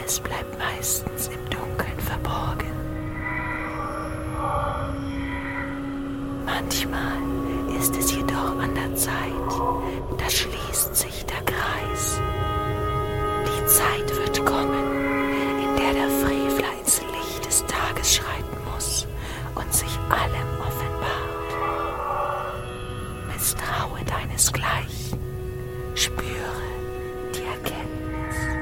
Alles bleibt meistens im Dunkeln verborgen. Manchmal ist es jedoch an der Zeit, da schließt sich der Kreis. Die Zeit wird kommen, in der der Frevler ins Licht des Tages schreitet.